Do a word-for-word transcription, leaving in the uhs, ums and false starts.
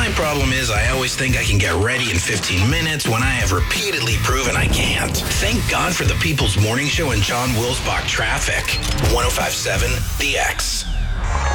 My problem is I always think I can get ready in fifteen minutes when I have repeatedly proven I can't. Thank God for the People's Morning Show and John Wilsbach traffic. one oh five point seven The X.